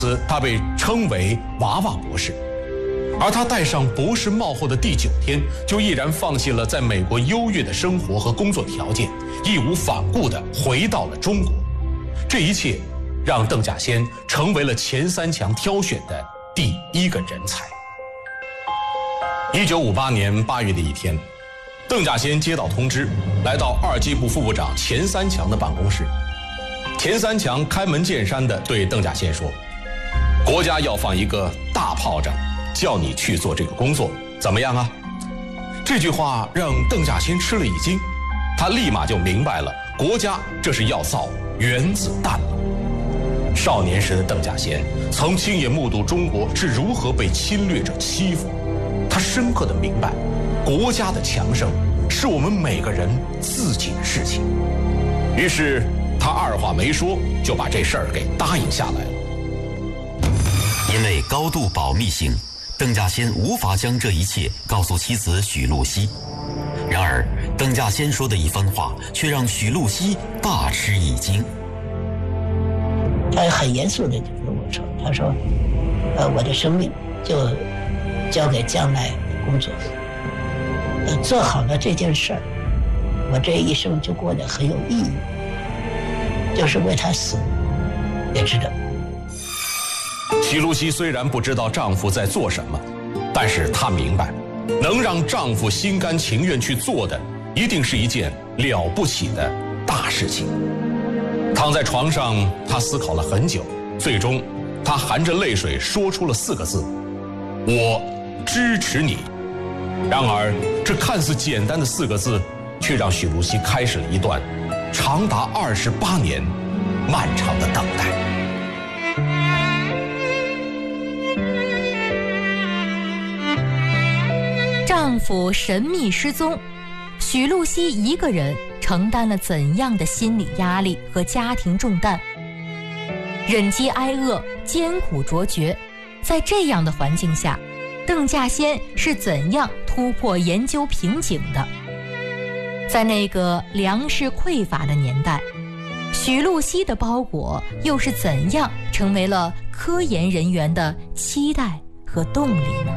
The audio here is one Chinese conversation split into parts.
他被称为娃娃博士，而他戴上博士帽后的第9天，就毅然放弃了在美国优越的生活和工作条件，义无反顾地回到了中国。这一切让邓稼先成为了前3强挑选的第1个人才。1958年8月的一天，邓稼先接到通知，来到2机部副部长钱三强的办公室。钱三强开门见山地对邓稼先说：“国家要放一个大炮仗，叫你去做这个工作，怎么样啊？”这句话让邓稼先吃了一惊，他立马就明白了，国家这是要造原子弹了。少年时的邓稼先曾亲眼目睹中国是如何被侵略者欺负，他深刻地明白，国家的强盛是我们每个人自己的事情。于是他二话没说就把这事儿给答应下来了。 因为高度保密性，邓稼先无法将这一切告诉妻子许露西。然而邓稼先说的一番话却让许露西大吃一惊。 他很严肃地就跟我说，他说我的生命就交给将来的工作，做好了这件事儿，我这一生就过得很有意义，就是为他死也值得。 许露西虽然不知道丈夫在做什么，但是她明白，能让丈夫心甘情愿去做的，一定是一件了不起的大事情。躺在床上，她思考了很久，最终她含着泪水说出了4个字：“我支持你。”然而这看似简单的4个字，却让许露西开始了一段长达28年漫长的等待。 丈夫神秘失踪，许露西一个人承担了怎样的心理压力和家庭重担？忍饥挨饿，艰苦卓绝，在这样的环境下，邓稼先是怎样突破研究瓶颈的？在那个粮食匮乏的年代，许露西的包裹又是怎样成为了科研人员的期待和动力呢？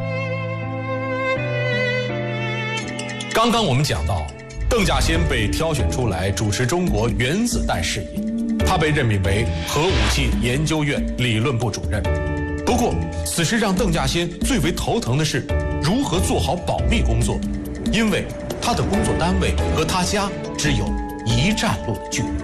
刚刚我们讲到，邓稼先被挑选出来主持中国原子弹事业，他被任命为核武器研究院理论部主任。不过，此时让邓稼先最为头疼的是如何做好保密工作，因为他的工作单位和他家只有1站路的距离。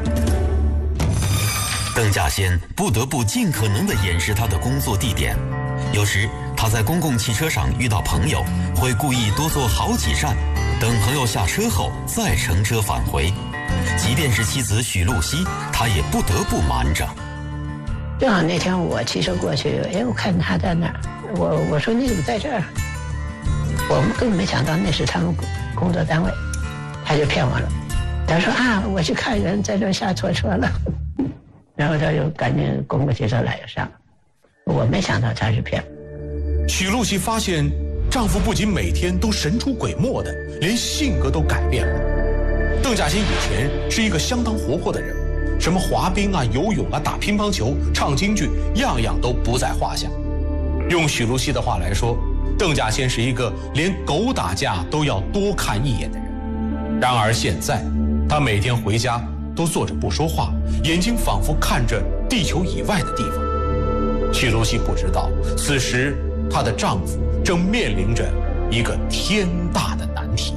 邓稼先不得不尽可能地掩饰他的工作地点，有时他在公共汽车上遇到朋友，会故意多坐好几站，等朋友下车后再乘车返回。即便是妻子许露西，他也不得不瞒着。 正好那天我骑车过去，我看他在那儿，我说你怎么在这儿？我们根本没想到那是他们工作单位，他就骗我了。他说我去看人，在这下错车了，然后他就赶紧公共汽车来上，我没想到他是骗我。 许露西发现丈夫不仅每天都神出鬼没的，连性格都改变了。邓稼先以前是一个相当活泼的人，什么滑冰啊、游泳啊、打乒乓球、唱京剧，样样都不在话下。用许露西的话来说，邓稼先是一个连狗打架都要多看一眼的人。然而现在，他每天回家都坐着不说话，眼睛仿佛看着地球以外的地方。许露西不知道，此时她的丈夫正面临着一个天大的难题。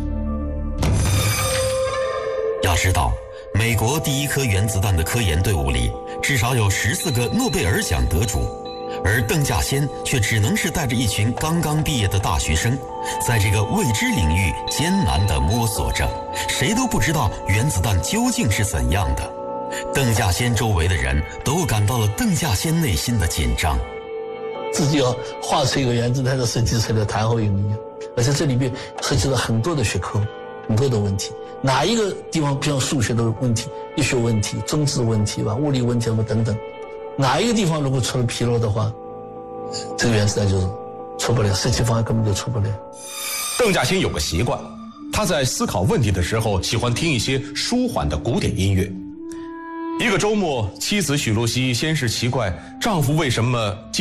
要知道，美国第1颗原子弹的科研队伍里，至少有14个诺贝尔奖得主，而邓稼先却只能是带着一群刚刚毕业的大学生，在这个未知领域艰难地摸索着，谁都不知道原子弹究竟是怎样的。邓稼先周围的人都感到了邓稼先内心的紧张。 自己要画出一个原子弹的设计出来谈后用一样，而且这里面涉及了很多的学科，很多的问题。哪一个地方，比如数学的问题、医学问题、政治问题吧、物理问题等等，哪一个地方如果出了纰漏的话，这个原子弹就是出不了，设计方案根本就出不了。 邓稼先有个习惯，他在思考问题的时候喜欢听一些舒缓的古典音乐。一个周末，妻子许露西先是奇怪丈夫为什么